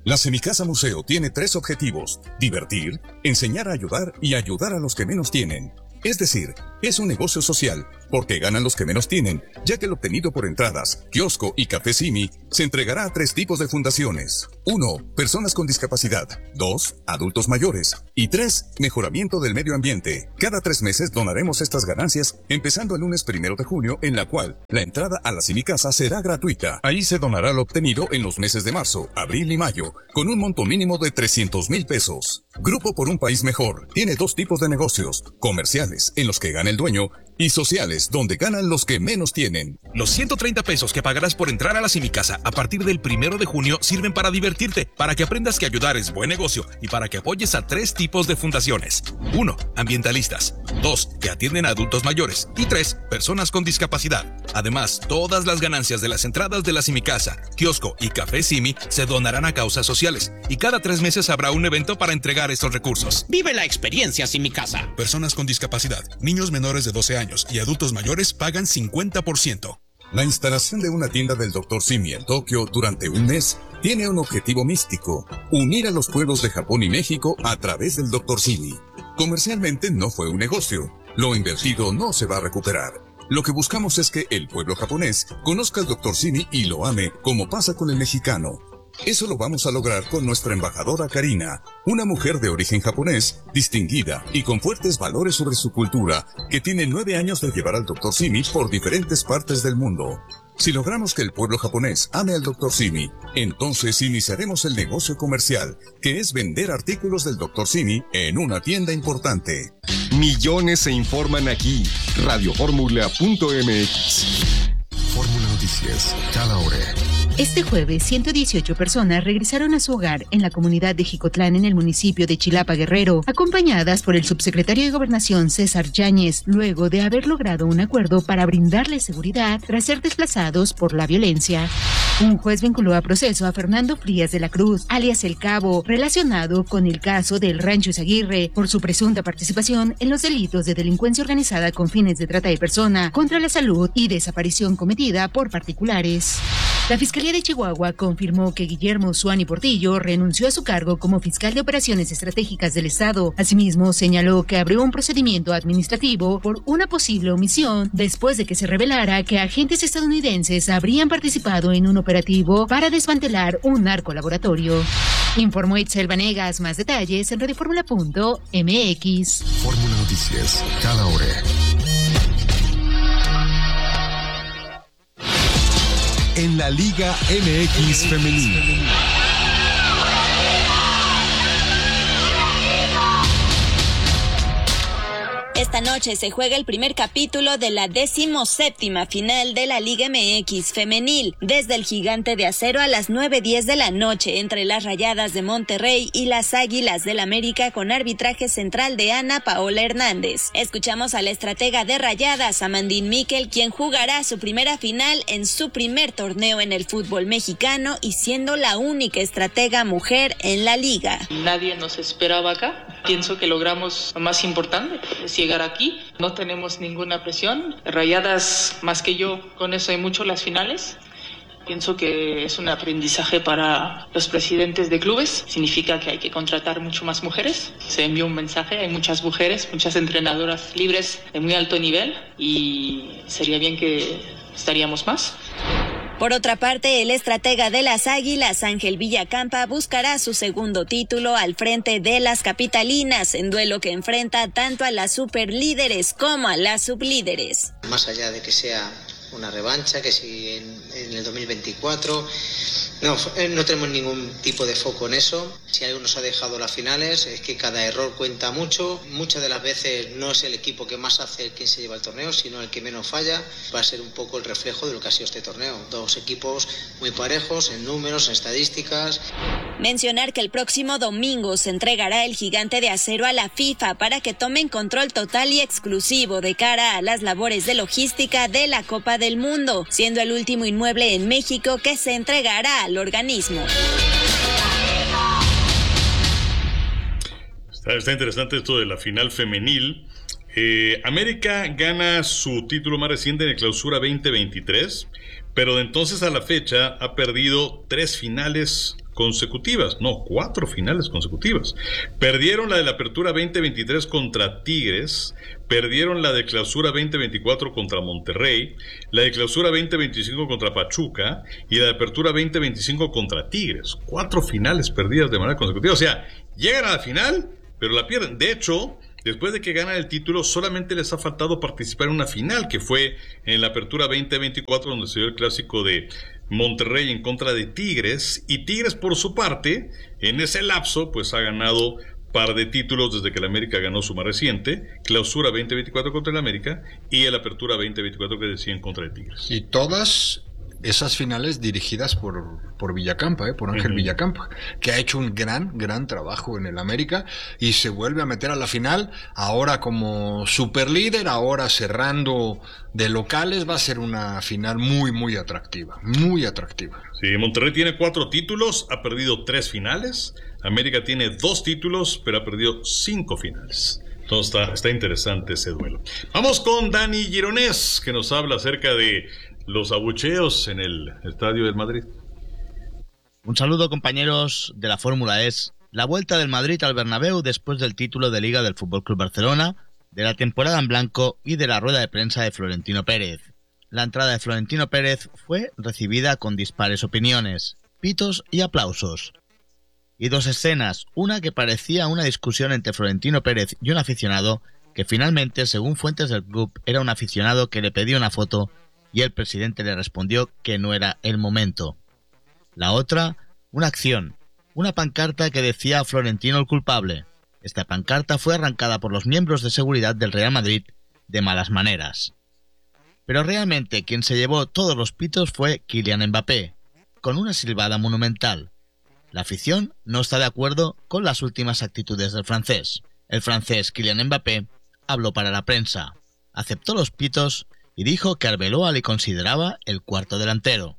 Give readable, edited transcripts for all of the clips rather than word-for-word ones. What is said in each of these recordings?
La Semicasa Museo tiene 3 objetivos: divertir, enseñar a ayudar y ayudar a los que menos tienen. Es decir, es un negocio social, porque ganan los que menos tienen, ya que el obtenido por entradas, kiosco y café Simi se entregará a 3 tipos de fundaciones. 1. Personas con discapacidad. 2. Adultos mayores. Y 3. Mejoramiento del medio ambiente. Cada 3 meses donaremos estas ganancias, empezando el lunes 1 de junio, en la cual la entrada a la Semicasa será gratuita. Ahí se donará lo obtenido en los meses de marzo, abril y mayo, con un monto mínimo de 300,000 pesos. Grupo por un País Mejor tiene 2 tipos de negocios: comerciales, en los que gana el dueño, y sociales, donde ganan los que menos tienen. Los 130 pesos que pagarás por entrar a la Semicasa a partir del 1 de junio sirven para divertirte, para que aprendas que ayudar es buen negocio y para que apoyes a 3 tipos de fundaciones. 1. Ambientalistas. 2. Que atienden a adultos mayores. Y 3. Personas con discapacidad. Además, todas las ganancias de las entradas de la Semicasa, kiosco y café Simi se donarán a causas sociales. Y cada 3 meses habrá un evento para entregar estos recursos. Vive la experiencia Semicasa. Personas con discapacidad, niños menores de 12 años y adultos mayores pagan 50%. La instalación de una tienda del Dr. Simi en Tokio durante un mes tiene un objetivo místico: unir a los pueblos de Japón y México a través del Dr. Simi. Comercialmente no fue un negocio. Lo invertido no se va a recuperar. Lo que buscamos es que el pueblo japonés conozca al Dr. Simi y lo ame, como pasa con el mexicano. Eso lo vamos a lograr con nuestra embajadora Karina, una mujer de origen japonés, distinguida y con fuertes valores sobre su cultura, que tiene 9 años de llevar al Dr. Simi por diferentes partes del mundo. Si logramos que el pueblo japonés ame al Dr. Simi, entonces iniciaremos el negocio comercial, que es vender artículos del Dr. Simi en una tienda importante. Millones se informan aquí. Radioformula.mx. Fórmula Noticias, cada hora. Este jueves, 118 personas regresaron a su hogar en la comunidad de Jicotlán, en el municipio de Chilapa, Guerrero, acompañadas por el subsecretario de Gobernación, César Yáñez, luego de haber logrado un acuerdo para brindarles seguridad tras ser desplazados por la violencia. Un juez vinculó a proceso a Fernando Frías de la Cruz, alias El Cabo, relacionado con el caso del Rancho Izaguirre, por su presunta participación en los delitos de delincuencia organizada con fines de trata de persona, contra la salud y desaparición cometida por particulares. La Fiscalía de Chihuahua confirmó que Guillermo Suani Portillo renunció a su cargo como fiscal de operaciones estratégicas del Estado. Asimismo, señaló que abrió un procedimiento administrativo por una posible omisión después de que se revelara que agentes estadounidenses habrían participado en un operativo para desmantelar un narcolaboratorio. Informó Itzel Vanegas. Más detalles en radioformula.mx. Fórmula Noticias, cada hora. En la Liga MX Femenil. Esta noche se juega el primer capítulo de la 17ª final de la Liga MX Femenil, desde el Gigante de Acero a las 9:10 de la noche, entre las Rayadas de Monterrey y las Águilas del América, con arbitraje central de Ana Paola Hernández. Escuchamos a la estratega de Rayadas, Amandine Miquel, quien jugará su primera final en su primer torneo en el fútbol mexicano y siendo la única estratega mujer en la liga. Nadie nos esperaba acá. Pienso que logramos lo más importante, es llegar aquí. No tenemos ninguna presión. Rayadas, más que yo, con eso hay mucho las finales. Pienso que es un aprendizaje para los presidentes de clubes. Significa que hay que contratar mucho más mujeres. Se envió un mensaje, hay muchas mujeres, muchas entrenadoras libres de muy alto nivel y sería bien que estaríamos más. Por otra parte, el estratega de las Águilas, Ángel Villacampa, buscará su segundo título al frente de las capitalinas, en duelo que enfrenta tanto a las superlíderes como a las sublíderes. Más allá de que sea una revancha, que si en el 2024... No tenemos ningún tipo de foco en eso. Si algo nos ha dejado las finales es que cada error cuenta mucho. Muchas de las veces no es el equipo que más hace quien se lleva el torneo, sino el que menos falla. Va a ser un poco el reflejo de lo que ha sido este torneo. 2 equipos muy parejos en números, en estadísticas. Mencionar que el próximo domingo se entregará el Gigante de Acero a la FIFA para que tomen control total y exclusivo de cara a las labores de logística de la Copa del Mundo, siendo el último inmueble en México que se entregará al organismo. Está interesante esto de la final femenil. América gana su título más reciente en el Clausura 2023, pero de entonces a la fecha ha perdido 3 finales consecutivas. No, 4 finales consecutivas. Perdieron la de la Apertura 2023 contra Tigres, perdieron la de Clausura 2024 contra Monterrey, la de Clausura 2025 contra Pachuca y la de Apertura 2025 contra Tigres. 4 finales perdidas de manera consecutiva. O sea, llegan a la final, pero la pierden. De hecho, después de que ganan el título, solamente les ha faltado participar en una final, que fue en la Apertura 2024, donde se dio el clásico de Monterrey en contra de Tigres. Y Tigres, por su parte, en ese lapso, pues ha ganado par de títulos desde que el América ganó su más reciente, Clausura 2024 contra el América y el Apertura 2024 que decían contra el Tigres. Y todas esas finales dirigidas por Villacampa, por Ángel Villacampa, que ha hecho un gran trabajo en el América y se vuelve a meter a la final, ahora como superlíder, ahora cerrando de locales. Va a ser una final muy atractiva, muy atractiva. Sí, Monterrey tiene 4 títulos, ha perdido 3 finales, América tiene 2 títulos, pero ha perdido 5 finales. Entonces está interesante ese duelo. Vamos con Dani Gironés, que nos habla acerca de los abucheos en el Estadio del Madrid. Un saludo, compañeros de la Fórmula E. La vuelta del Madrid al Bernabéu después del título de Liga del FC Barcelona, de la temporada en blanco y de la rueda de prensa de Florentino Pérez. La entrada de Florentino Pérez fue recibida con dispares opiniones, pitos y aplausos. Y 2 escenas, una que parecía una discusión entre Florentino Pérez y un aficionado, que finalmente, según fuentes del club, era un aficionado que le pedía una foto y el presidente le respondió que no era el momento. La otra, una acción, una pancarta que decía a Florentino el culpable. Esta pancarta fue arrancada por los miembros de seguridad del Real Madrid de malas maneras. Pero realmente quien se llevó todos los pitos fue Kylian Mbappé, con una silbada monumental. La afición no está de acuerdo con las últimas actitudes del francés. El francés Kylian Mbappé habló para la prensa, aceptó los pitos y dijo que Arbeloa le consideraba el cuarto delantero.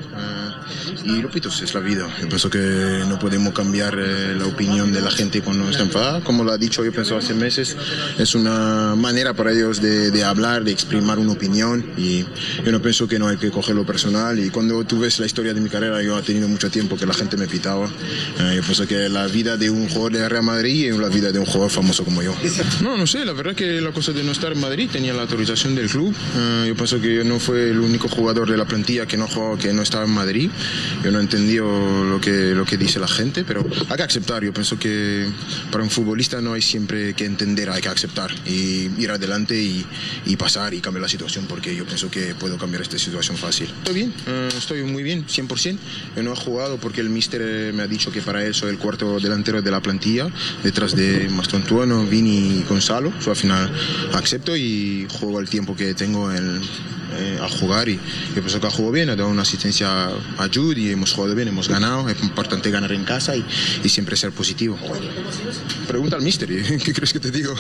Y los pitos es la vida. Yo pienso que no podemos cambiar la opinión de la gente cuando está enfadada. Como lo ha dicho, yo pienso hace meses, es una manera para ellos de hablar, de exprimir una opinión, y yo no pienso que no hay que cogerlo personal. Y cuando tú ves la historia de mi carrera, yo he tenido mucho tiempo que la gente me pitaba. Yo pienso que la vida de un jugador de Real Madrid es la vida de un jugador famoso como yo. No sé, la verdad que la cosa de no estar en Madrid tenía la autorización del club. Yo pienso que yo no fue el único jugador de la plantilla que no estaba en Madrid. Yo no he entendido lo que dice la gente, pero hay que aceptar. Yo pienso que para un futbolista no hay siempre que entender, hay que aceptar y ir adelante y pasar y cambiar la situación, porque yo pienso que puedo cambiar esta situación fácil. Estoy bien, estoy muy bien, 100%. Yo no he jugado porque el míster me ha dicho que para él soy el cuarto delantero de la plantilla, detrás de Mastantuono, Vini y Gonzalo. Al final acepto y juego el tiempo que tengo a jugar, y yo pienso que ha jugado bien, ha dado una asistencia a Jude y hemos jugado bien, hemos ganado. Es importante ganar en casa y siempre ser positivo. Pregunta al míster, ¿qué crees que te digo?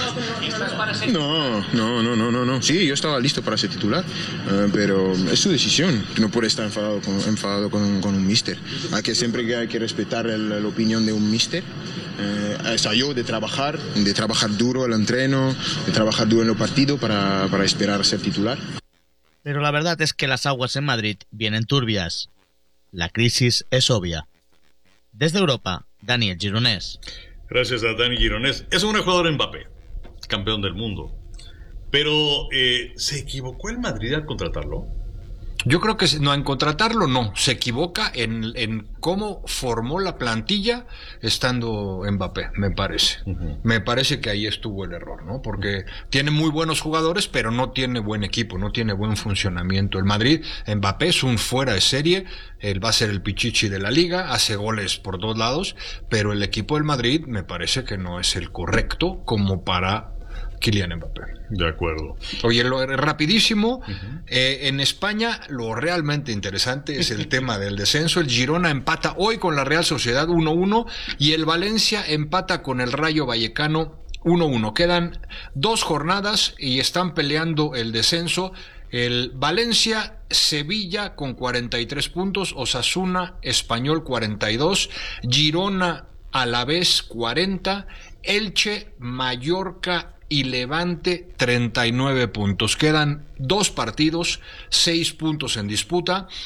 No. Sí, yo estaba listo para ser titular, pero es su decisión. No puede estar enfadado con un míster. Siempre hay que respetar la opinión de un míster. Es yo de trabajar duro el entreno, de trabajar duro en el partido para esperar a ser titular. Pero la verdad es que las aguas en Madrid vienen turbias. La crisis es obvia. Desde Europa, Daniel Gironés. Gracias a Dani Gironés. Es un buen jugador Mbappé, campeón del mundo. Pero, ¿se equivocó el Madrid al contratarlo? Yo creo que no, en contratarlo no, se equivoca en cómo formó la plantilla estando Mbappé, me parece. Me parece que ahí estuvo el error, ¿no? Porque tiene muy buenos jugadores, pero no tiene buen equipo, no tiene buen funcionamiento. El Madrid, Mbappé es un fuera de serie, él va a ser el pichichi de la liga, hace goles por todos lados, pero el equipo del Madrid me parece que no es el correcto como para Kylian Mbappé. De acuerdo. Oye, rapidísimo, en España lo realmente interesante es el tema del descenso. El Girona empata hoy con la Real Sociedad 1-1 y el Valencia empata con el Rayo Vallecano 1-1. Quedan 2 jornadas y están peleando el descenso. El Valencia, Sevilla con 43 puntos, Osasuna, Español 42, Girona, Alavés 40, Elche, Mallorca y Levante 39 puntos. Quedan 2 partidos, 6 puntos en disputa.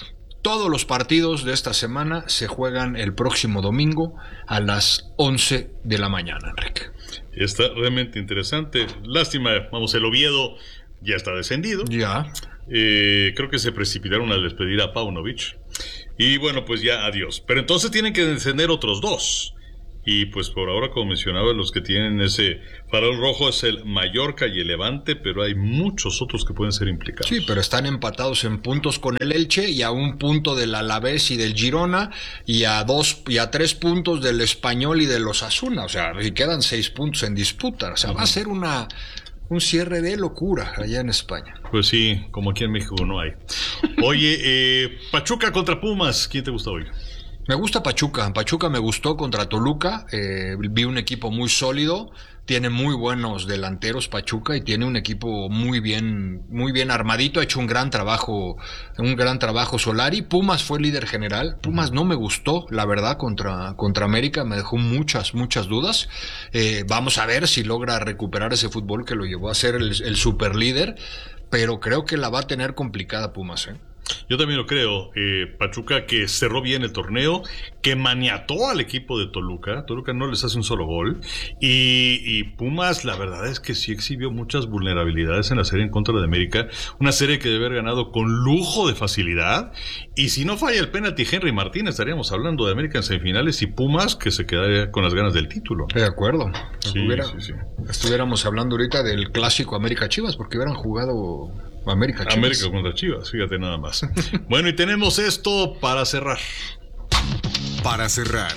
Todos los partidos de esta semana se juegan el próximo domingo a las 11 de la mañana, Enrique. Está realmente interesante. Lástima, el Oviedo ya está descendido. Ya. Creo que se precipitaron al despedir a Paunovic. Y bueno, pues ya adiós. Pero entonces tienen que descender otros 2. Y pues por ahora, como mencionaba, los que tienen ese farol rojo es el Mallorca y el Levante, pero hay muchos otros que pueden ser implicados. Sí, pero están empatados en puntos con el Elche y a 1 punto del Alavés y del Girona y a 3 puntos del Español y del Osasuna. O sea, y quedan 6 puntos en disputa. O sea, va a ser un cierre de locura allá en España. Pues sí, como aquí en México no hay. Oye, Pachuca contra Pumas, ¿quién te gusta hoy? Me gusta Pachuca. Pachuca me gustó contra Toluca. Vi un equipo muy sólido. Tiene muy buenos delanteros Pachuca y tiene un equipo muy bien armadito. Ha hecho un gran trabajo Solari. Pumas fue líder general. Pumas no me gustó, la verdad, contra América. Me dejó muchas dudas. Vamos a ver si logra recuperar ese fútbol que lo llevó a ser el superlíder. Pero creo que la va a tener complicada Pumas, Yo también lo creo. Pachuca, que cerró bien el torneo, que maniató al equipo de Toluca. Toluca no les hace un solo gol. Y Pumas, la verdad es que sí exhibió muchas vulnerabilidades en la serie en contra de América. Una serie que debe haber ganado con lujo de facilidad. Y si no falla el penalti Henry Martín, estaríamos hablando de América en semifinales y Pumas que se quedaría con las ganas del título. De acuerdo. Sí. Estuviéramos hablando ahorita del clásico América-Chivas porque hubieran jugado América contra Chivas, fíjate nada más. Bueno, y tenemos esto para cerrar. Para cerrar.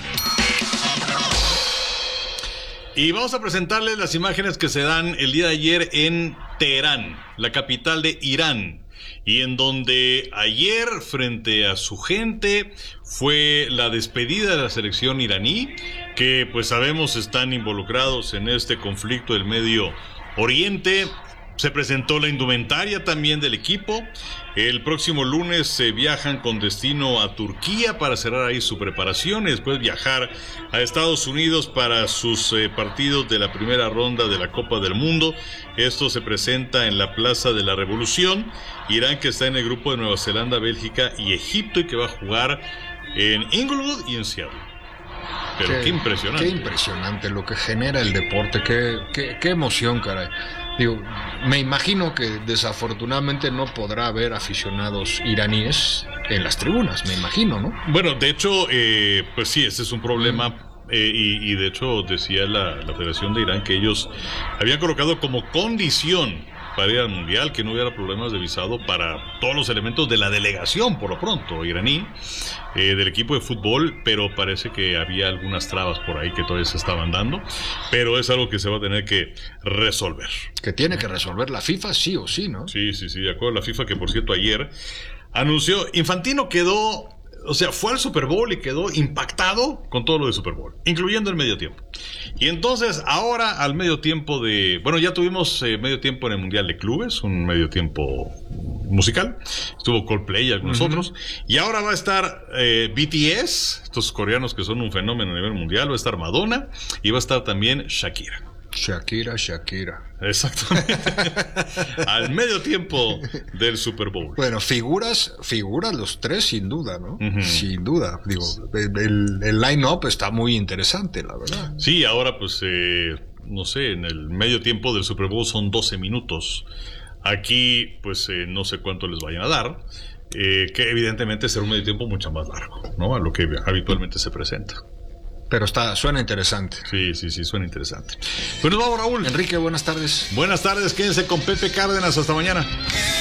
Y vamos a presentarles las imágenes que se dan el día de ayer en Teherán, la capital de Irán, y en donde ayer, frente a su gente, fue la despedida de la selección iraní, que pues sabemos están involucrados en este conflicto del Medio Oriente. Se presentó la indumentaria también del equipo. El próximo lunes se viajan con destino a Turquía para cerrar ahí su preparación y después viajar a Estados Unidos para sus partidos de la primera ronda de la Copa del Mundo. Esto se presenta en la Plaza de la Revolución. Irán, que está en el grupo de Nueva Zelanda, Bélgica y Egipto, y que va a jugar en Inglewood y en Seattle. Pero qué impresionante. Qué impresionante lo que genera el deporte. Qué emoción, caray. Digo, me imagino que desafortunadamente no podrá haber aficionados iraníes en las tribunas, me imagino, ¿no? Bueno, de hecho, pues sí, ese es un problema. Y de hecho decía la Federación de Irán que ellos habían colocado como condición para ir al Mundial que no hubiera problemas de visado para todos los elementos de la delegación, por lo pronto, iraní, del equipo de fútbol, pero parece que había algunas trabas por ahí que todavía se estaban dando, pero es algo que se va a tener que resolver. Que tiene que resolver la FIFA sí o sí, ¿no? Sí, de acuerdo a la FIFA, que por cierto ayer anunció, Infantino quedó... O sea, fue al Super Bowl y quedó impactado con todo lo de Super Bowl, incluyendo el medio tiempo. Y entonces, ahora al medio tiempo de... Bueno, ya tuvimos medio tiempo en el Mundial de Clubes, un medio tiempo musical. Estuvo Coldplay y algunos otros. Y ahora va a estar BTS, estos coreanos que son un fenómeno a nivel mundial. Va a estar Madonna y va a estar también Shakira. Shakira. Exactamente. Al medio tiempo del Super Bowl. Bueno, figuras los tres sin duda, ¿no? Sin duda. Digo, el line-up está muy interesante, la verdad. Sí, ahora pues, no sé, en el medio tiempo del Super Bowl son 12 minutos. Aquí, pues, no sé cuánto les vayan a dar. Que evidentemente será un medio tiempo mucho más largo, ¿no? A lo que habitualmente se presenta. Pero suena interesante. Sí, suena interesante. Pues nos vamos, Raúl. Enrique, buenas tardes. Buenas tardes, quédense con Pepe Cárdenas, hasta mañana.